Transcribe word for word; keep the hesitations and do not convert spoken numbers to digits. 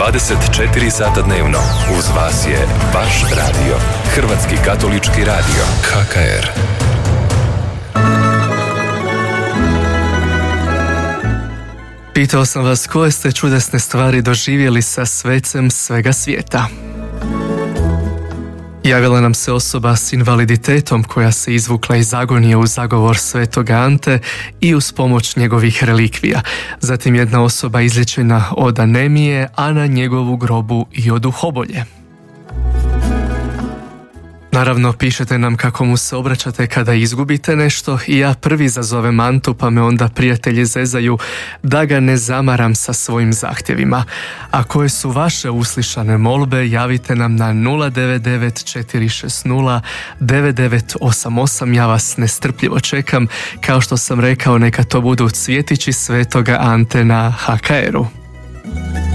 dvadeset četiri sata dnevno. Uz vas je vaš radio, Hrvatski katolički radio, H K R. Pitao sam vas koje ste čudesne stvari doživjeli sa svecem svega svijeta. Javila nam se osoba s invaliditetom koja se izvukla iz agonije u zagovor svetoga Ante i uz pomoć njegovih relikvija. Zatim jedna osoba izliječena od anemije, a na njegovu grobu i od uhobolje. Naravno, pišete nam kako mu se obraćate kada izgubite nešto i ja prvi zazovem Antu, pa me onda prijatelji zezaju da ga ne zamaram sa svojim zahtjevima. A koje su vaše uslišane molbe, javite nam na nula devet devet četiri šest nula devet devet osam osam. Ja vas nestrpljivo čekam. Kao što sam rekao, neka to budu cvjetići svetoga Ante na H K R-u.